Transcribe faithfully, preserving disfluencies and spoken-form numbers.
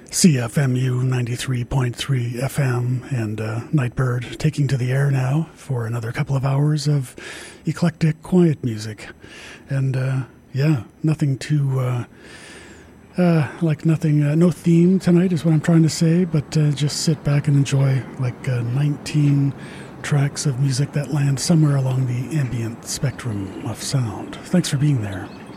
C F M U ninety-three point three F M and uh, Nightbird taking to the air now for another couple of hours of eclectic, quiet music. And uh, yeah, nothing too, uh, uh, like nothing, uh, no theme tonight is what I'm trying to say, but uh, just sit back and enjoy like uh, nineteen tracks of music that land somewhere along the ambient spectrum of sound. Thanks for being there.